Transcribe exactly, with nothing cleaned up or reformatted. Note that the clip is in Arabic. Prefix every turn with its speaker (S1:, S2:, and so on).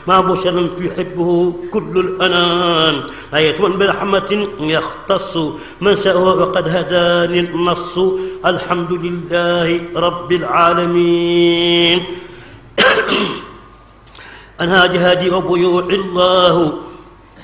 S1: ما بشر يحبه كل الأنام آية برحمة يختص من شاء وقد هداني النص الحمد لله رب العالمين أنهى جهادي وبيوع الله